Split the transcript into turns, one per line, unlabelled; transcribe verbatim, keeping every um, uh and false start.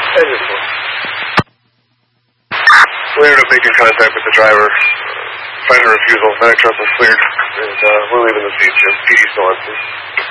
Engine four. We ended up making contact with the driver. Final refusal. Back truck was cleared. And uh, we're leaving the scene, Jim. P D still on scene.